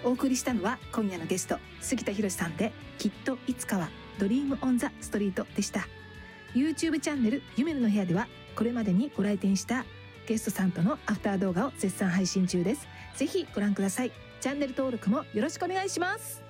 お送りしたのは今夜のゲスト杉田博さんで、きっといつかはドリームオンザストリートでした。 YouTube チャンネルゆめるの部屋では、これまでにご来店したゲストさんとのアフター動画を絶賛配信中です。ぜひご覧ください。チャンネル登録もよろしくお願いします。